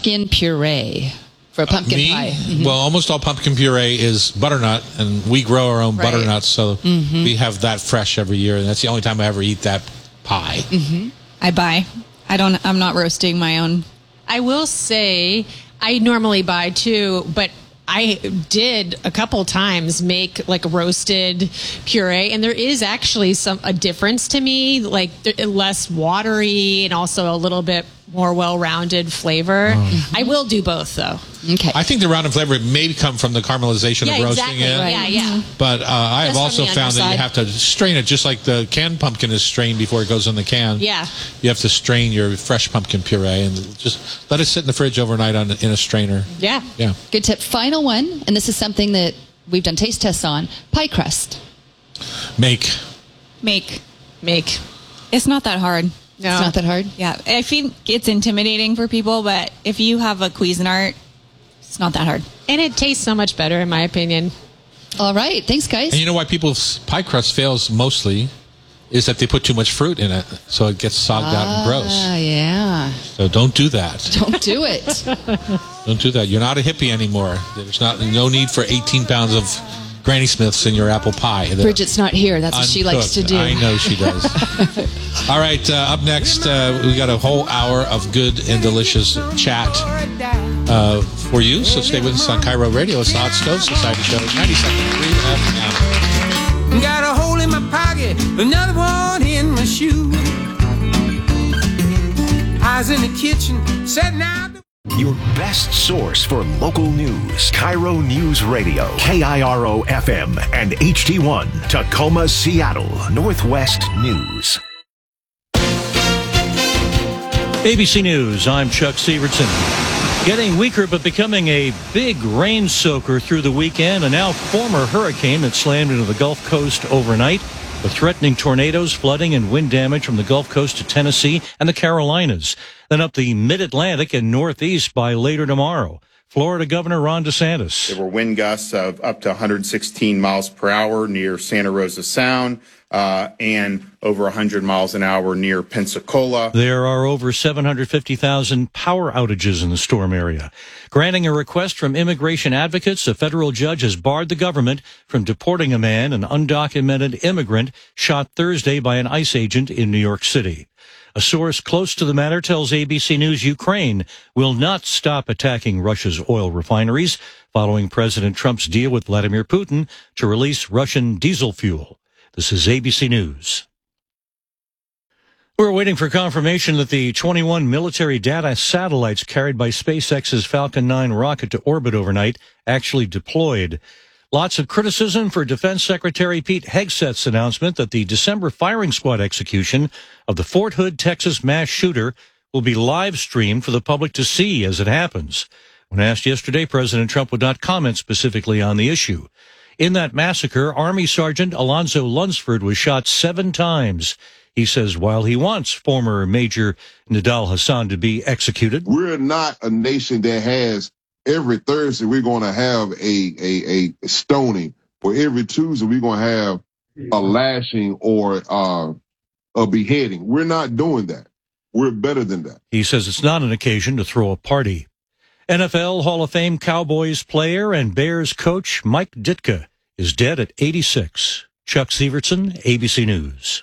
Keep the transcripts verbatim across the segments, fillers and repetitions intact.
pumpkin puree for a pumpkin uh, me? pie? Mm-hmm. Well, almost all pumpkin puree is butternut, and we grow our own right. butternuts, so mm-hmm. we have that fresh every year, and that's the only time I ever eat that pie. Mm-hmm. I buy. I don't. I'm not roasting my own. I will say I normally buy too, but I did a couple times make like roasted puree, and there is actually some a difference to me, like less watery and also a little bit more well-rounded flavor. Oh. I will do both, though. Okay. I think the rounded flavor may come from the caramelization yeah, of roasting exactly. it. Right. Yeah, yeah. But uh, I have also found that you have to strain it just like the canned pumpkin is strained before it goes in the can. Yeah. You have to strain your fresh pumpkin puree and just let it sit in the fridge overnight on in a strainer. Yeah. Yeah. Good tip. Final one, and this is something that we've done taste tests on, pie crust. Make. Make. Make. It's not that hard. No. It's not that hard? Yeah. I think it's intimidating for people, but if you have a Cuisinart, it's not that hard. And it tastes so much better, in my opinion. All right. Thanks, guys. And you know why people's pie crust fails mostly is that they put too much fruit in it, so it gets sogged ah, out and gross. Ah, yeah. So don't do that. Don't do it. Don't do that. You're not a hippie anymore. There's not no need for eighteen pounds of Granny Smiths in your apple pie. They're Bridget's not here. That's what uncooked. she likes to do. I know she does. All right, uh, up next, uh, we got a whole hour of good and delicious chat uh, for you. So stay with us on Cairo Radio. It's the Hot Stove Society Show, ninety-seven point three F M. Got a hole in my pocket, another one in my shoe. I was in the kitchen, setting out. Your best source for local news. Cairo News Radio, K I R O F M, and H T one, Tacoma, Seattle, Northwest News. A B C News, I'm Chuck Severson. Getting weaker but becoming a big rain soaker through the weekend, and now former hurricane that slammed into the Gulf Coast overnight, with threatening tornadoes, flooding, and wind damage from the Gulf Coast to Tennessee and the Carolinas. Then up the mid-Atlantic and northeast by later tomorrow. Florida Governor Ron DeSantis. There were wind gusts of up to one hundred sixteen miles per hour near Santa Rosa Sound uh, and over one hundred miles an hour near Pensacola. There are over seven hundred fifty thousand power outages in the storm area. Granting a request from immigration advocates, a federal judge has barred the government from deporting a man, an undocumented immigrant, shot Thursday by an ICE agent in New York City. A source close to the matter tells A B C News Ukraine will not stop attacking Russia's oil refineries following President Trump's deal with Vladimir Putin to release Russian diesel fuel. This is A B C News. We're waiting for confirmation that the twenty-one military data satellites carried by SpaceX's Falcon nine rocket to orbit overnight actually deployed. Lots of criticism for Defense Secretary Pete Hegseth's announcement that the December firing squad execution of the Fort Hood, Texas mass shooter will be live streamed for the public to see as it happens. When asked yesterday, President Trump would not comment specifically on the issue. In that massacre, Army Sergeant Alonzo Lunsford was shot seven times. He says while he wants former Major Nidal Hassan to be executed, we're not a nation that has every Thursday we're going to have a, a, a stoning, or every Tuesday we're going to have a lashing or uh, a beheading. We're not doing that. We're better than that. He says it's not an occasion to throw a party. N F L Hall of Fame Cowboys player and Bears coach Mike Ditka is dead at eighty-six. Chuck Severson, A B C News.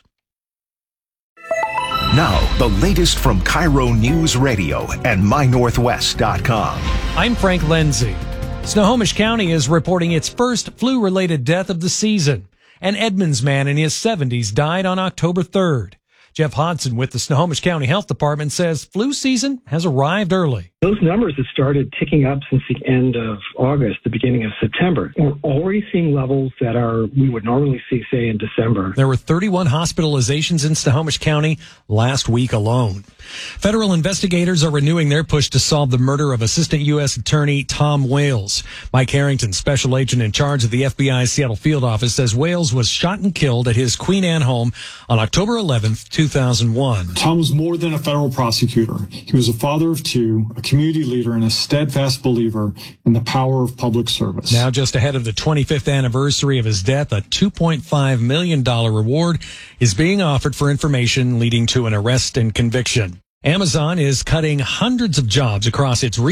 Now, the latest from Cairo News Radio and my northwest dot com. I'm Frank Lindsay. Snohomish County is reporting its first flu-related death of the season. An Edmonds man in his seventies died on October third. Jeff Hodson with the Snohomish County Health Department says flu season has arrived early. Those numbers have started ticking up since the end of August, the beginning of September. We're already seeing levels that are we would normally see, say, in December. There were thirty-one hospitalizations in Snohomish County last week alone. Federal investigators are renewing their push to solve the murder of Assistant U S Attorney Tom Wales. Mike Harrington, special agent in charge of the F B I's Seattle field office, says Wales was shot and killed at his Queen Anne home on October eleventh, two thousand one. Tom was more than a federal prosecutor. He was a father of two, a community leader, and a steadfast believer in the power of public service. Now, just ahead of the twenty-fifth anniversary of his death, a two point five million dollars reward is being offered for information leading to an arrest and conviction. Amazon is cutting hundreds of jobs across its